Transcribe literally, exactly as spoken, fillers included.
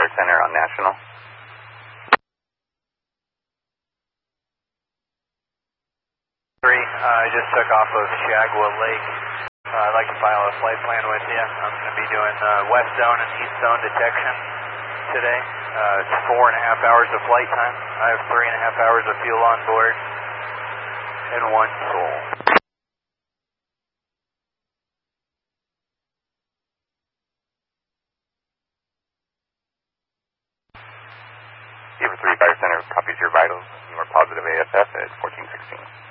Fire Center on National. Three, uh, I just took off of Shagwa Lake. Uh, I'd like to file a flight plan with you. I'm going to be doing uh, west zone and east zone detection today. Uh, it's four and a half hours of flight time. I have three and a half hours of fuel on board and one soul. Beaver three Fire Center copies your vitals. You are positive A S F at fourteen sixteen.